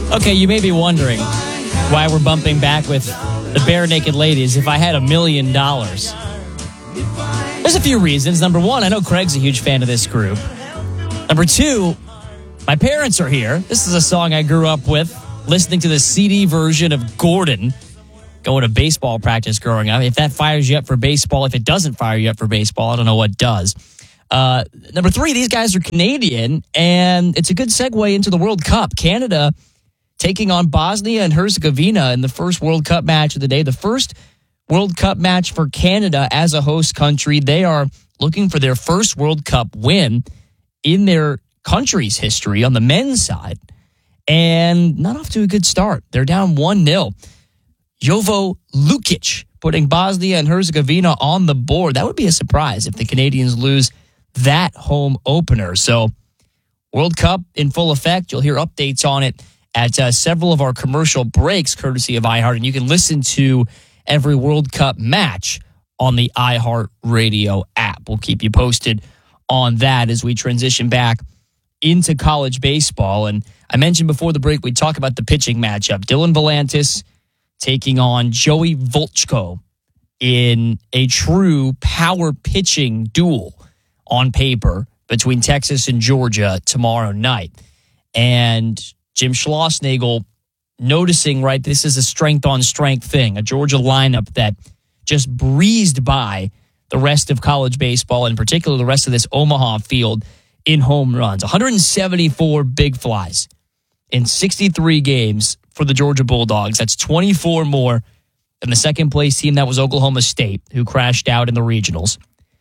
Okay, you may be wondering why we're bumping back with the Bare Naked Ladies if I had $1 million. There's a few reasons. Number one, I know Craig's a huge fan of this group. Number two, my parents are here. This is a song I grew up with, listening to the CD version of Gordon, going to baseball practice growing up. If that fires you up for baseball, if it doesn't fire you up for baseball, I don't know what does. Number three, these guys are Canadian, and it's a good segue into the World Cup. Canada taking on Bosnia and Herzegovina in the first World Cup match of the day. The first World Cup match for Canada as a host country. They are looking for their first World Cup win in their country's history on the men's side, and not off to a good start. They're down 1-0. Jovo Lukic putting Bosnia and Herzegovina on the board. That would be a surprise if the Canadians lose that home opener. So World Cup in full effect. You'll hear updates on it at several of our commercial breaks, courtesy of iHeart, and you can listen to every World Cup match on the iHeart Radio app. We'll keep you posted on that as we transition back into college baseball. And I mentioned before the break, we'd talk about the pitching matchup. Dylan Volantis taking on Joey Volchko in a true power pitching duel on paper between Texas and Georgia tomorrow night. And Jim Schlossnagle noticing, right, this is a strength-on-strength thing, a Georgia lineup that just breezed by the rest of college baseball, in particular the rest of this Omaha field, in home runs. 174 big flies in 63 games for the Georgia Bulldogs. That's 24 more than the second-place team. That was Oklahoma State, who crashed out in the regionals.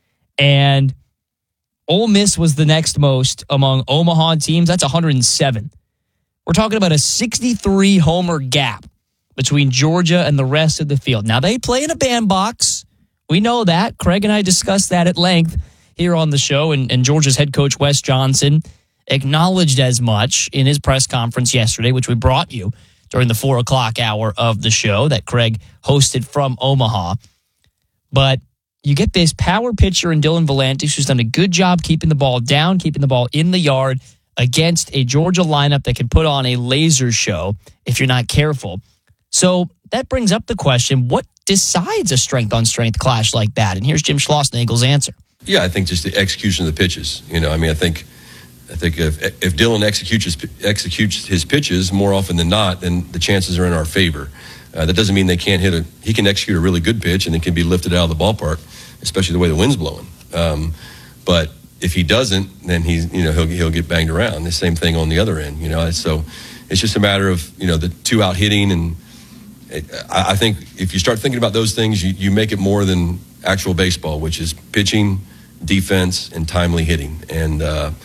And Ole Miss was the next most among Omaha teams. That's 107. We're talking about a 63-homer gap between Georgia and the rest of the field. Now, they play in a bandbox. We know that. Craig and I discussed that at length here on the show, and Georgia's head coach, Wes Johnson, acknowledged as much in his press conference yesterday, which we brought you during the 4 o'clock hour of the show that Craig hosted from Omaha. But you get this power pitcher in Dylan Volantis, who's done a good job keeping the ball down, keeping the ball in the yard, against a Georgia lineup that can put on a laser show if you're not careful. So that brings up the question, what decides a strength-on-strength clash like that? And here's Jim Schlossnagle's answer. Yeah, I think just the execution of the pitches. I think if Dylan executes his pitches more often than not, then the chances are in our favor. That doesn't mean they can't he can execute a really good pitch and it can be lifted out of the ballpark, especially the way the wind's blowing. But if he doesn't, then he'll get banged around. The same thing on the other end, So it's just a matter of the two out hitting, and I think if you start thinking about those things, you make it more than actual baseball, which is pitching, defense, and timely hitting, and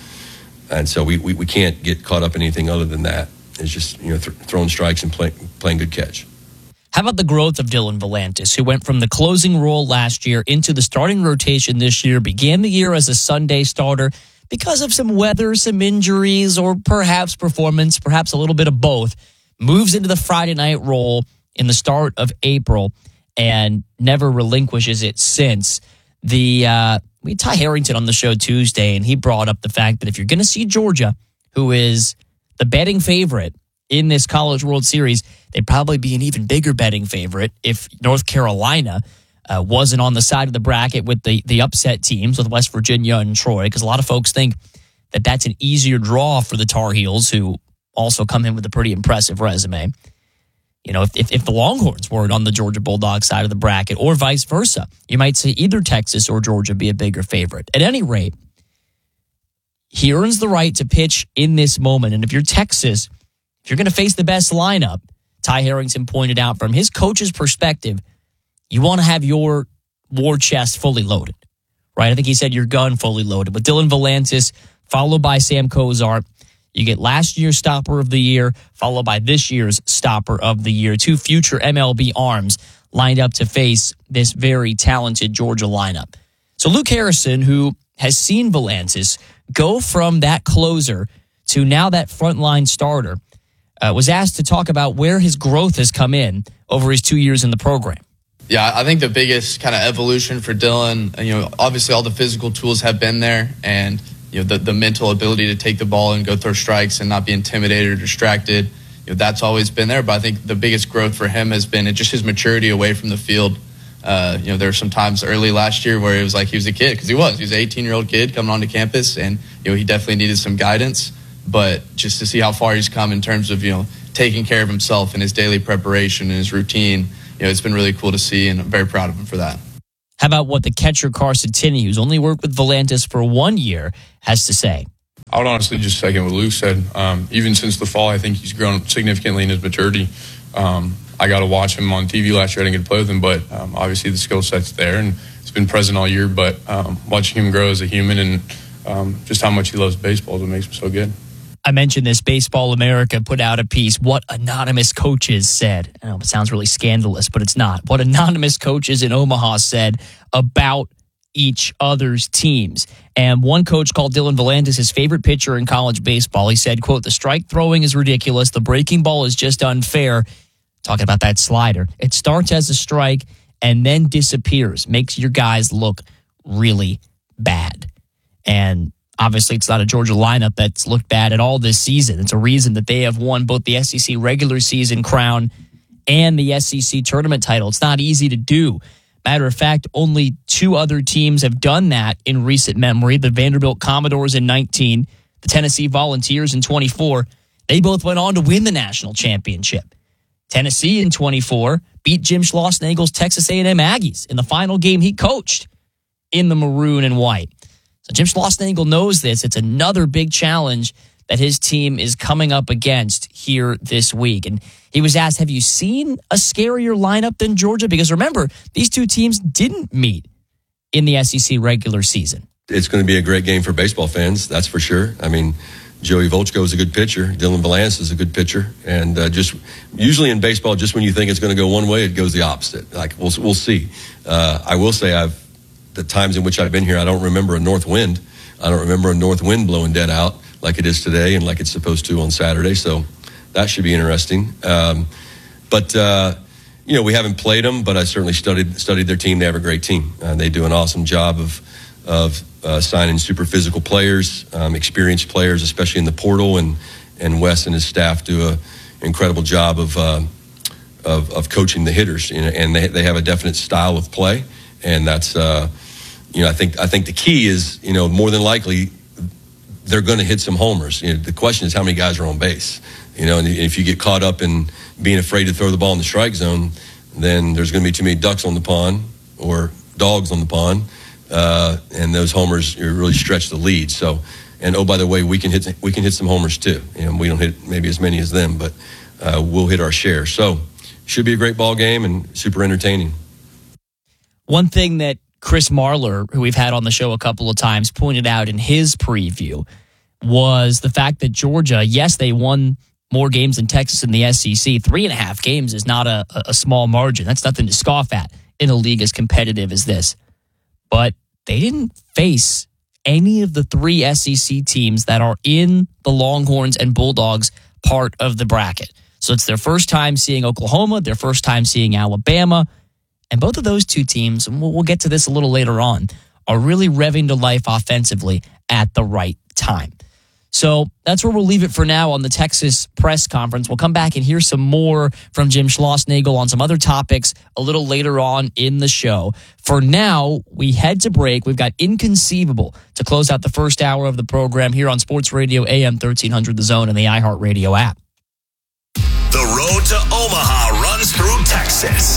so we can't get caught up in anything other than that. It's just throwing strikes and playing good catch. How about the growth of Dylan Volantis, who went from the closing role last year into the starting rotation this year, began the year as a Sunday starter because of some weather, some injuries, or perhaps performance, perhaps a little bit of both, moves into the Friday night role in the start of April and never relinquishes it since. We had Ty Harrington on the show Tuesday, and he brought up the fact that if you're going to see Georgia, who is the betting favorite in this College World Series, they'd probably be an even bigger betting favorite if North Carolina wasn't on the side of the bracket with the upset teams with West Virginia and Troy, because a lot of folks think that that's an easier draw for the Tar Heels, who also come in with a pretty impressive resume. If the Longhorns weren't on the Georgia Bulldogs side of the bracket, or vice versa, you might say either Texas or Georgia be a bigger favorite. At any rate, he earns the right to pitch in this moment. And if you're Texas, if you're going to face the best lineup, Ty Harrington pointed out from his coach's perspective, you want to have your war chest fully loaded, right? I think he said your gun fully loaded. With Dylan Volantis, followed by Sam Cozart, you get last year's stopper of the year, followed by this year's stopper of the year. Two future MLB arms lined up to face this very talented Georgia lineup. So Luke Harrison, who has seen Volantis go from that closer to now that frontline starter, was asked to talk about where his growth has come in over his 2 years in the program. Yeah, I think the biggest kind of evolution for Dylan, obviously all the physical tools have been there, and the mental ability to take the ball and go throw strikes and not be intimidated or distracted. that's always been there. But I think the biggest growth for him has been just his maturity away from the field. There were some times early last year where it was like he was a kid, because he was an 18-year-old kid coming onto campus, and he definitely needed some guidance. But just to see how far he's come in terms of taking care of himself and his daily preparation and his routine, it's been really cool to see, and I'm very proud of him for that. How about what the catcher Carson Tinney, who's only worked with Volantis for 1 year, has to say? I would honestly just second what Luke said. Even since the fall, I think he's grown significantly in his maturity. I got to watch him on TV last year. I didn't get to play with him, but obviously the skill set's there, and it's been present all year. But watching him grow as a human and just how much he loves baseball is what makes him so good. I mentioned this. Baseball America put out a piece, what anonymous coaches said. I know it sounds really scandalous, but it's not. What anonymous coaches in Omaha said about each other's teams. And one coach called Dylan Volantis his favorite pitcher in college baseball. He said, quote, "The strike throwing is ridiculous. The breaking ball is just unfair." Talking about that slider. It starts as a strike and then disappears. Makes your guys look really bad. And obviously, it's not a Georgia lineup that's looked bad at all this season. It's a reason that they have won both the SEC regular season crown and the SEC tournament title. It's not easy to do. Matter of fact, only 2 other teams have done that in recent memory. The Vanderbilt Commodores in 19, the Tennessee Volunteers in 24. They both went on to win the national championship. Tennessee in 24 beat Jim Schlossnagel's Texas A&M Aggies in the final game he coached in the maroon and white. So Jim Schlossnagel knows this. It's another big challenge that his team is coming up against here this week. And he was asked, have you seen a scarier lineup than Georgia? Because remember, these 2 teams didn't meet in the SEC regular season. It's going to be a great game for baseball fans, that's for sure. I mean, Joey Volchko is a good pitcher. Dylan Volantis is a good pitcher. And just usually in baseball, just when you think it's going to go one way, it goes the opposite. Like, we'll see. I will say the times in which I've been here, I don't remember a north wind. I don't remember a north wind blowing dead out like it is today and like it's supposed to on Saturday. So that should be interesting. But we haven't played them, but I certainly studied their team. They have a great team. They do an awesome job of signing super physical players, experienced players, especially in the portal. And Wes and his staff do an incredible job of coaching the hitters. And they have a definite style of play. And that's, I think the key is, more than likely, they're going to hit some homers. The question is how many guys are on base. And if you get caught up in being afraid to throw the ball in the strike zone, then there's going to be too many ducks on the pond or dogs on the pond, and those homers really stretch the lead. So, and oh, by the way, we can hit some homers too. We don't hit maybe as many as them, but we'll hit our share. So, should be a great ball game and super entertaining. One thing that Chris Marler, who we've had on the show a couple of times, pointed out in his preview was the fact that Georgia, yes, they won more games than Texas in the SEC. 3.5 games is not a small margin. That's nothing to scoff at in a league as competitive as this. But they didn't face any of the 3 SEC teams that are in the Longhorns and Bulldogs part of the bracket. So it's their first time seeing Oklahoma, their first time seeing Alabama. And both of those 2 teams, and we'll get to this a little later on, are really revving to life offensively at the right time. So that's where we'll leave it for now on the Texas press conference. We'll come back and hear some more from Jim Schlossnagle on some other topics a little later on in the show. For now, we head to break. We've got Inconceivable to close out the first hour of the program here on Sports Radio AM 1300 The Zone and the iHeartRadio app. The road to Omaha runs through Texas.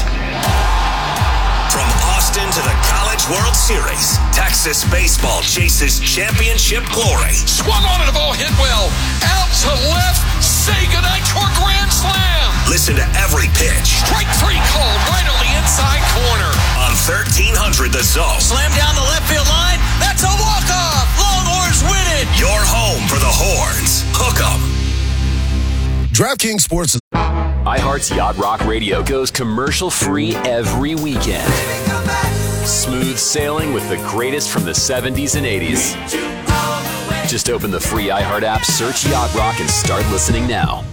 From Austin to the College World Series, Texas baseball chases championship glory. Swung on it, the ball hit well. Out to left. Say goodnight to a grand slam. Listen to every pitch. Strike 3 called right on the inside corner. On 1300 The Zone. Slam down the left field line. That's a walk-off. Longhorns win it. Your home for the Horns. Hook 'em. DraftKings Sports. iHeart's Yacht Rock Radio goes commercial-free every weekend. Smooth sailing with the greatest from the 70s and 80s. Just open the free iHeart app, search Yacht Rock, and start listening now.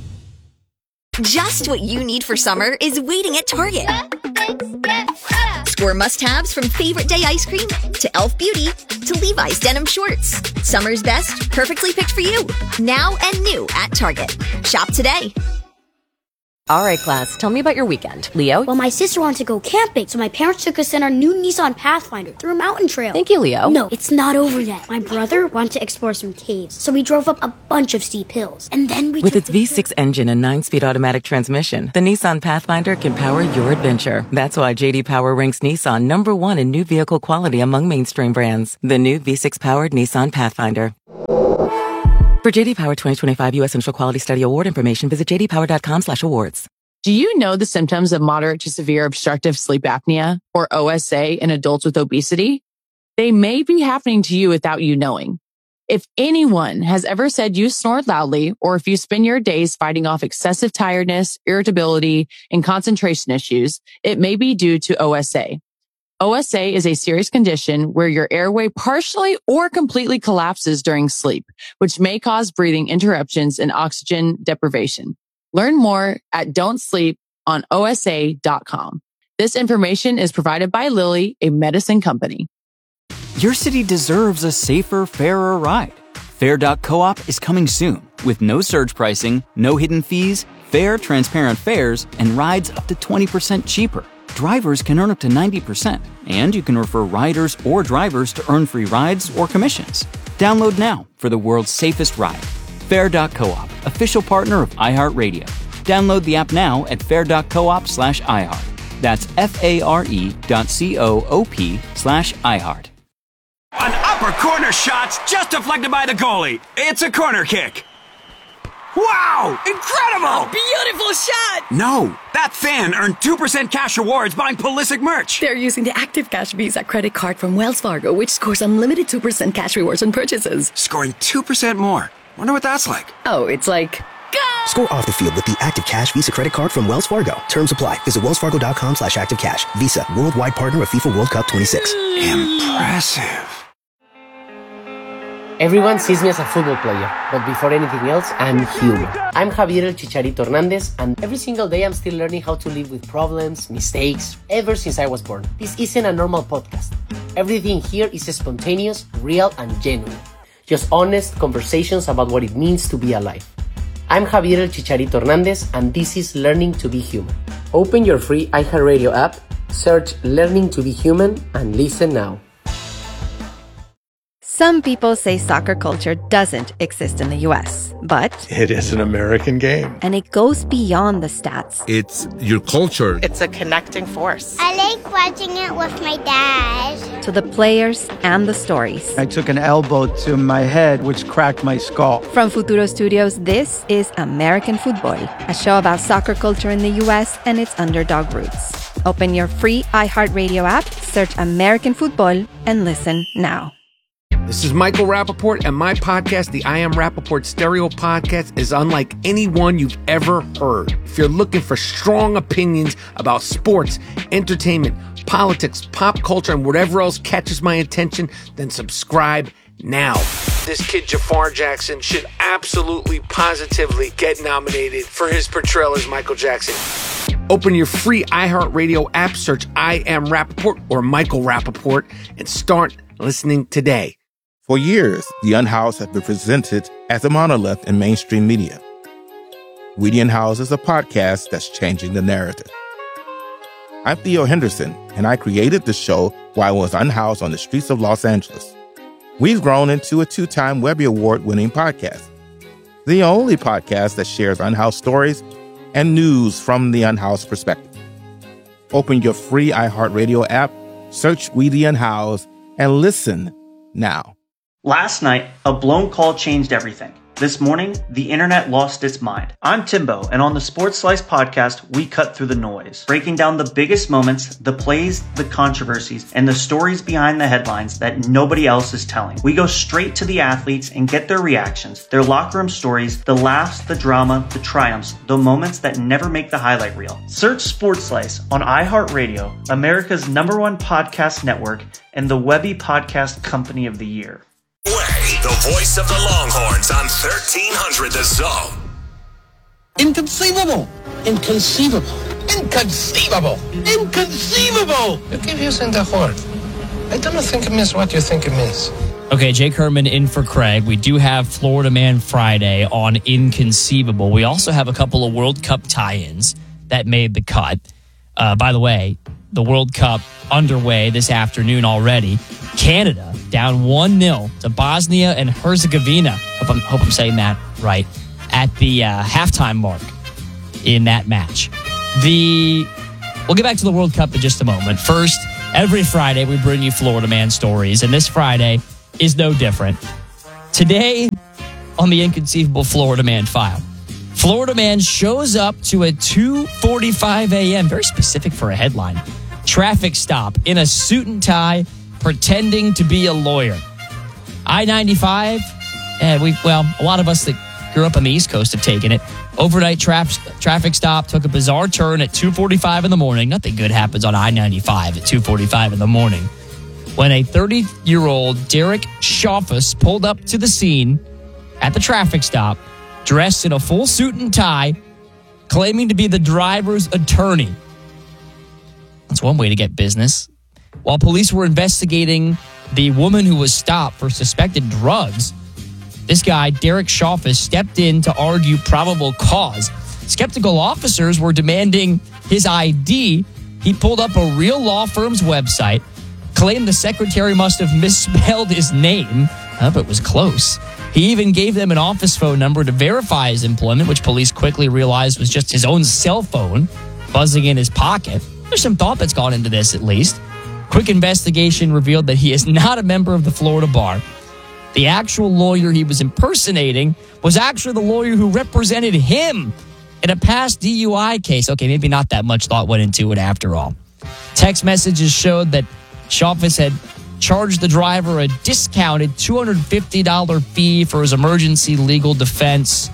Just what you need for summer is waiting at Target. Score must-haves from Favorite Day ice cream to Elf Beauty to Levi's denim shorts. Summer's best, perfectly picked for you. Now and new at Target. Shop today. All right, class, tell me about your weekend. Leo? Well, my sister wanted to go camping, so my parents took us in our new Nissan Pathfinder through a mountain trail. Thank you, Leo. No, it's not over yet. My brother wanted to explore some caves, so we drove up a bunch of steep hills. And then we With its V6 engine and 9-speed automatic transmission, the Nissan Pathfinder can power your adventure. That's why J.D. Power ranks Nissan #1 in new vehicle quality among mainstream brands. The new V6-powered Nissan Pathfinder. For J.D. Power 2025 U.S. Central Quality Study Award information, visit jdpower.com/awards. Do you know the symptoms of moderate to severe obstructive sleep apnea, or OSA, in adults with obesity? They may be happening to you without you knowing. If anyone has ever said you snore loudly, or if you spend your days fighting off excessive tiredness, irritability, and concentration issues, it may be due to OSA. OSA is a serious condition where your airway partially or completely collapses during sleep, which may cause breathing interruptions and oxygen deprivation. Learn more at don'tsleeponosa.com. This information is provided by Lilly, a medicine company. Your city deserves a safer, fairer ride. Fair.coop is coming soon with no surge pricing, no hidden fees, fair, transparent fares, and rides up to 20% cheaper. Drivers can earn up to 90%, and you can refer riders or drivers to earn free rides or commissions. Download now for the world's safest ride. Fair.coop, official partner of iHeartRadio. Download the app now at fair.coop/iHeart. That's FARE.coop/iHeart. An upper corner shot's just deflected by the goalie. It's a corner kick. Wow! Incredible! A beautiful shot! No, that fan earned 2% cash rewards buying Pulisic merch. They're using the Active Cash Visa credit card from Wells Fargo, which scores unlimited 2% cash rewards on purchases. Scoring 2% more. Wonder what that's like. Oh, it's like... Go! Score off the field with the Active Cash Visa credit card from Wells Fargo. Terms apply. Visit wellsfargo.com/activecash. Visa, worldwide partner of FIFA World Cup 26. Impressive. Everyone sees me as a football player, but before anything else, I'm human. I'm Javier El Chicharito Hernandez, and every single day I'm still learning how to live with problems, mistakes, ever since I was born. This isn't a normal podcast. Everything here is spontaneous, real, and genuine. Just honest conversations about what it means to be alive. I'm Javier El Chicharito Hernandez, and this is Learning to be Human. Open your free iHeartRadio app, search Learning to be Human, and listen now. Some people say soccer culture doesn't exist in the U.S., but it is an American game. And it goes beyond the stats. It's your culture. It's a connecting force. I like watching it with my dad. To the players and the stories. I took an elbow to my head, which cracked my skull. From Futuro Studios, this is American Football, a show about soccer culture in the U.S. and its underdog roots. Open your free iHeartRadio app, search American Football, and listen now. This is Michael Rappaport, and my podcast, the I Am Rappaport Stereo Podcast, is unlike any one you've ever heard. If you're looking for strong opinions about sports, entertainment, politics, pop culture, and whatever else catches my attention, then subscribe now. This kid, Jafar Jackson, should absolutely, positively get nominated for his portrayal as Michael Jackson. Open your free iHeartRadio app, search I Am Rappaport or Michael Rappaport, and start listening today. For years, The Unhoused has been presented as a monolith in mainstream media. We The Unhoused is a podcast that's changing the narrative. I'm Theo Henderson, and I created the show while I was unhoused on the streets of Los Angeles. We've grown into a 2-time Webby Award-winning podcast, the only podcast that shares unhoused stories and news from the unhoused perspective. Open your free iHeartRadio app, search We The Unhoused, and listen now. Last night, a blown call changed everything. This morning, the internet lost its mind. I'm Timbo, and on the Sports Slice podcast, we cut through the noise, breaking down the biggest moments, the plays, the controversies, and the stories behind the headlines that nobody else is telling. We go straight to the athletes and get their reactions, their locker room stories, the laughs, the drama, the triumphs, the moments that never make the highlight reel. Search Sports Slice on iHeartRadio, America's #1 podcast network, and the Webby Podcast Company of the Year. The voice of the Longhorns on 1300 The Zone. Inconceivable. Inconceivable. Inconceivable! Inconceivable! You keep using the word. I don't think it means what you think it means. Okay, Jake Herman in for Craig. We do have Florida Man Friday on Inconceivable. We also have a couple of World Cup tie-ins that made the cut. By the way, the World Cup underway this afternoon already. Canada down 1-0 to Bosnia and Herzegovina. Hope I'm saying that right. At the halftime mark in that match. We'll get back to the World Cup in just a moment. First, every Friday we bring you Florida Man stories, and this Friday is no different. Today, on the Inconceivable Florida Man file, Florida Man shows up to a 2:45 a.m., very specific for a headline, traffic stop in a suit and tie, pretending to be a lawyer. I-95, a lot of us that grew up on the East Coast have taken it. Overnight traffic stop, took a bizarre turn at 2:45 in the morning. Nothing good happens on I-95 at 2:45 in the morning, when a 30-year-old Derek Schaufus pulled up to the scene at the traffic stop, dressed in a full suit and tie, claiming to be the driver's attorney. That's one way to get business. While police were investigating the woman who was stopped for suspected drugs, this guy, Derek Schaufus, stepped in to argue probable cause. Skeptical officers were demanding his ID. He pulled up a real law firm's website, claimed the secretary must have misspelled his name, but it was close. He even gave them an office phone number to verify his employment, which police quickly realized was just his own cell phone buzzing in his pocket. There's some thought that's gone into this, at least. Quick investigation revealed that he is not a member of the Florida bar. The actual lawyer he was impersonating was actually the lawyer who represented him in a past DUI case. Okay, maybe not that much thought went into it after all. Text messages showed that Schaufus had charged the driver a discounted $250 fee for his emergency legal defense.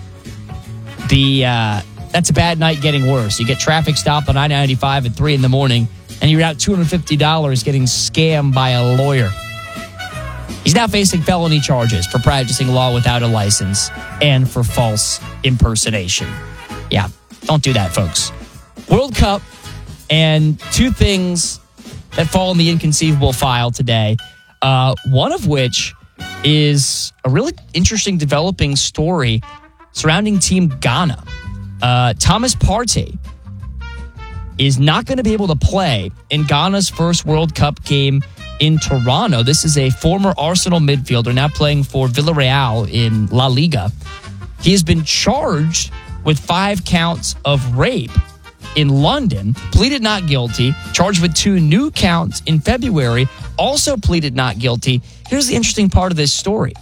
That's a bad night getting worse. You get traffic stopped on I-95 at 3 in the morning, and you're out $250 getting scammed by a lawyer. He's now facing felony charges for practicing law without a license and for false impersonation. Yeah, don't do that, folks. World Cup, and two things that fall in the Inconceivable file today, one of which is a really interesting developing story surrounding Team Ghana. Thomas Partey is not going to be able to play in Ghana's first World Cup game in Toronto. This is a former Arsenal midfielder now playing for Villarreal in La Liga. He has been charged with 5 counts of rape in London, pleaded not guilty, charged with 2 new counts in February, also pleaded not guilty. Here's the interesting part of this story.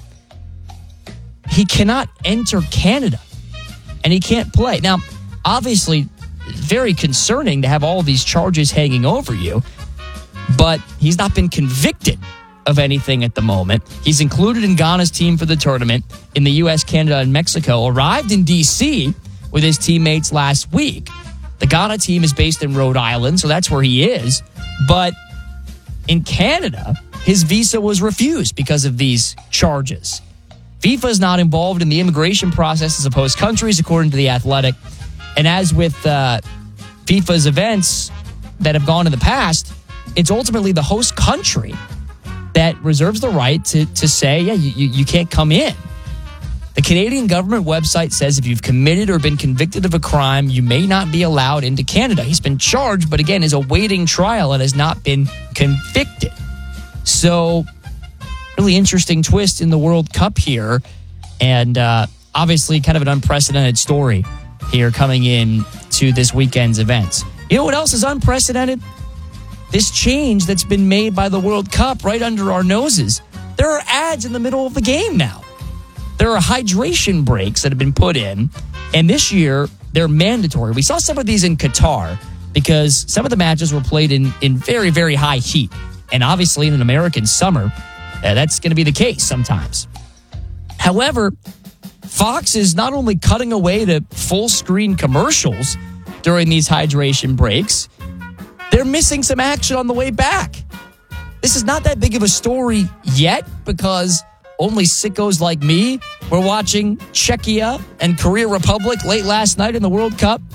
He cannot enter Canada, and he can't play. Now, obviously, very concerning to have all these charges hanging over you, but he's not been convicted of anything at the moment. He's included in Ghana's team for the tournament in the U.S., Canada, and Mexico, arrived in D.C. with his teammates last week. The Ghana team is based in Rhode Island, so that's where he is. But in Canada, his visa was refused because of these charges. FIFA is not involved in the immigration process as opposed countries, according to The Athletic. And as with FIFA's events that have gone in the past, it's ultimately the host country that reserves the right to say, yeah, you can't come in. The Canadian government website says if you've committed or been convicted of a crime, you may not be allowed into Canada. He's been charged, but again, is awaiting trial and has not been convicted. So, really interesting twist in the World Cup here. And obviously kind of an unprecedented story here coming in to this weekend's events. You know what else is unprecedented? This change that's been made by the World Cup right under our noses. There are ads in the middle of the game now. There are hydration breaks that have been put in, and this year they're mandatory. We saw some of these in Qatar because some of the matches were played in very, very high heat. And obviously in an American summer, that's going to be the case sometimes. However, Fox is not only cutting away to full-screen commercials during these hydration breaks, they're missing some action on the way back. This is not that big of a story yet because only sickos like me were watching Czechia and Korea Republic late last night in the World Cup. But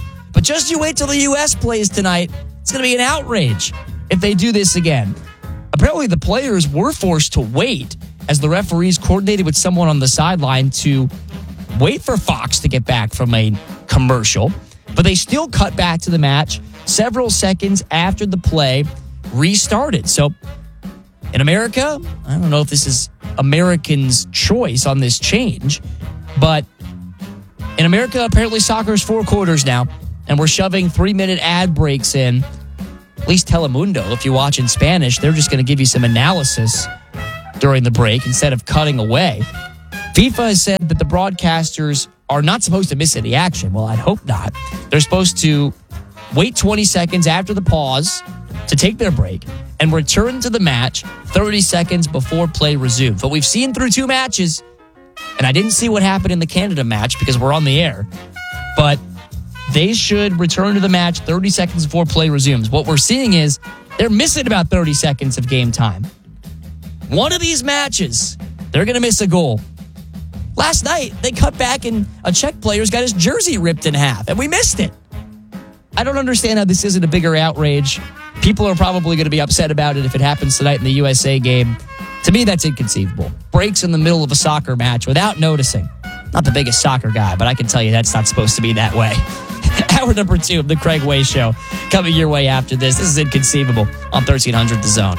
But just you wait till the U.S. plays tonight. It's going to be an outrage if they do this again. Apparently, the players were forced to wait as the referees coordinated with someone on the sideline to wait for Fox to get back from a commercial. But they still cut back to the match several seconds after the play restarted. So in America, I don't know if this is Americans' choice on this change, but in America, apparently soccer is 4 quarters now, and we're shoving 3-minute ad breaks in. At least Telemundo, if you watch in Spanish, they're just going to give you some analysis during the break instead of cutting away. FIFA has said that the broadcasters are not supposed to miss any action. Well, I'd hope not. They're supposed to wait 20 seconds after the pause to take their break and return to the match 30 seconds before play resumes. But we've seen through 2 matches, and I didn't see what happened in the Canada match because we're on the air, but they should return to the match 30 seconds before play resumes. What we're seeing is they're missing about 30 seconds of game time. One of these matches, they're going to miss a goal. Last night, they cut back and a Czech player's got his jersey ripped in half, and we missed it. I don't understand how this isn't a bigger outrage. People are probably going to be upset about it if it happens tonight in the USA game. To me, that's inconceivable. Breaks in the middle of a soccer match without noticing. Not the biggest soccer guy, but I can tell you that's not supposed to be that way. Hour number 2 of the Craig Way Show coming your way after this. This is Inconceivable on 1300 The Zone.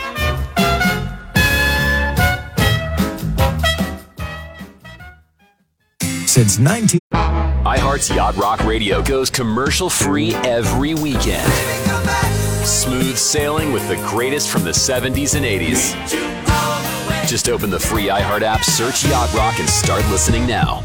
Since iHeart's Yacht Rock Radio goes commercial-free every weekend. Smooth sailing with the greatest from the 70s and 80s. Just open the free iHeart app, search Yacht Rock, and start listening now.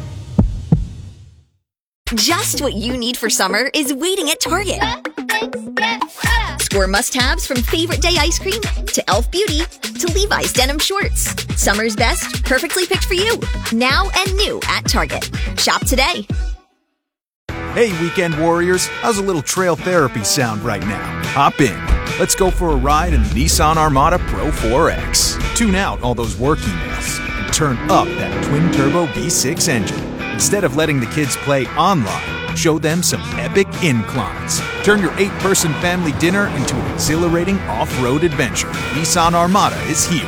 Just what you need for summer is waiting at Target. Score must-haves from Favorite Day ice cream to Elf Beauty to Levi's denim shorts. Summer's best, perfectly picked for you. Now and new at Target. Shop today. Hey, weekend warriors. How's a little trail therapy sound right now? Hop in. Let's go for a ride in the Nissan Armada Pro 4X. Tune out all those work emails and turn up that twin-turbo V6 engine. Instead of letting the kids play online, show them some epic inclines. Turn your 8-person family dinner into an exhilarating off-road adventure. Nissan Armada is here.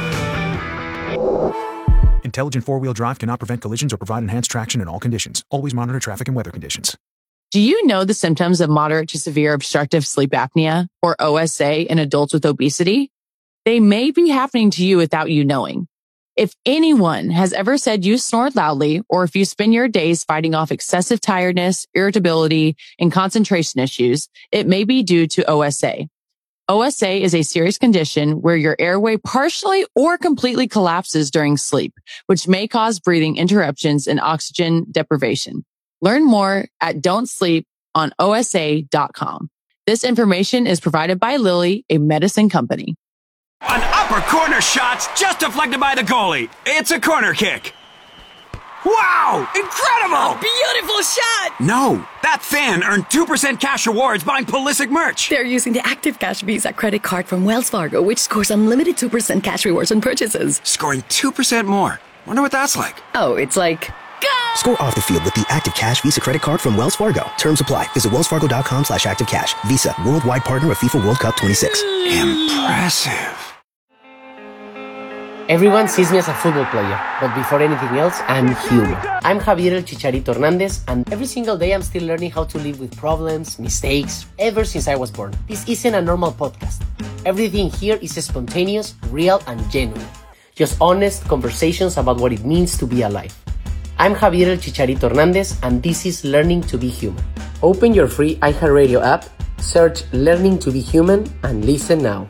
Intelligent 4-wheel drive cannot prevent collisions or provide enhanced traction in all conditions. Always monitor traffic and weather conditions. Do you know the symptoms of moderate to severe obstructive sleep apnea, or OSA, in adults with obesity? They may be happening to you without you knowing. If anyone has ever said you snore loudly, or if you spend your days fighting off excessive tiredness, irritability, and concentration issues, it may be due to OSA. OSA is a serious condition where your airway partially or completely collapses during sleep, which may cause breathing interruptions and oxygen deprivation. Learn more at don'tsleeponosa.com. This information is provided by Lilly, a medicine company. An upper corner shot's just deflected by the goalie. It's a corner kick. Wow! Incredible! Beautiful shot! No, that fan earned 2% cash rewards buying Pulisic merch. They're using the Active Cash Visa credit card from Wells Fargo, which scores unlimited 2% cash rewards on purchases. Scoring 2% more. Wonder what that's like. Oh, it's like... Score off the field with the Active Cash Visa credit card from Wells Fargo. Terms apply. Visit wellsfargo.com/activecash. Visa, worldwide partner of FIFA World Cup 26. Impressive. Everyone sees me as a football player, but before anything else, I'm human. I'm Javier El Chicharito Hernandez, and every single day I'm still learning how to live with problems, mistakes, ever since I was born. This isn't a normal podcast. Everything here is spontaneous, real, and genuine. Just honest conversations about what it means to be alive. I'm Javier El Chicharito Hernandez, and this is Learning to be Human. Open your free iHeartRadio app, search Learning to be Human, and listen now.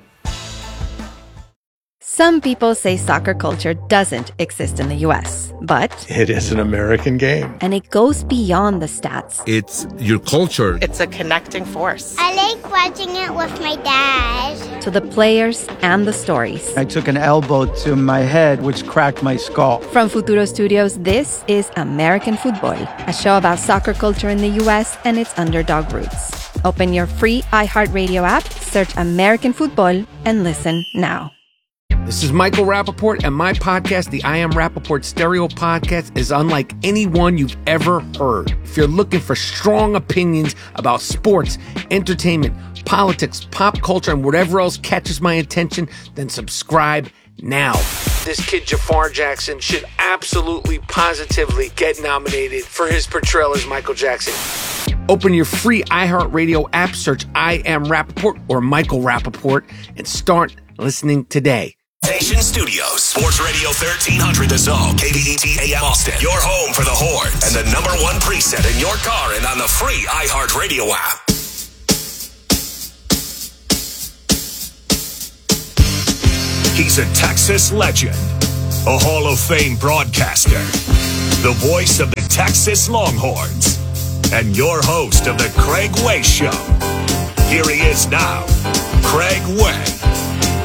Some people say soccer culture doesn't exist in the U.S., but It is an American game. and it goes beyond the stats. It's your culture. It's a connecting force. I like watching it with my dad. To the players and the stories. I took an elbow to my head, which cracked my skull. From Futuro Studios, this is American Football, a show about soccer culture in the U.S. and its underdog roots. Open your free iHeartRadio app, search American Football, and listen now. This is Michael Rappaport, and my podcast, the I Am Rappaport Stereo Podcast, is unlike any one you've ever heard. If you're looking for strong opinions about sports, entertainment, politics, pop culture, and whatever else catches my attention, then subscribe now. This kid Jafar Jackson should absolutely, positively get nominated for his portrayal as Michael Jackson. Open your free iHeartRadio app, search I Am Rappaport or Michael Rappaport, and start listening today. Station Studios, Sports Radio 1300 The Zone, KVET AM Austin, your home for the Horns, and the #1 preset in your car and on the free iHeartRadio app. He's a Texas legend, a Hall of Fame broadcaster, the voice of the Texas Longhorns, and your host of the Craig Way Show. Here he is now, Craig Way.